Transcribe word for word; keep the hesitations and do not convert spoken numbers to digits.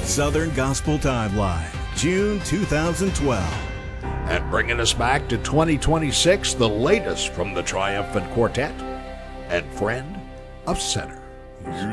Southern Gospel Timeline, June two thousand twelve. And bringing us back to twenty twenty-six, the latest from the Triumphant Quartet and Friend of Sinners.